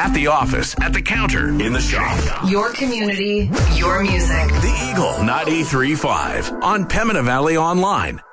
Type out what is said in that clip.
at the office, at the counter, in the shop. Your community, your music. The Eagle 93.5 on Pembina Valley Online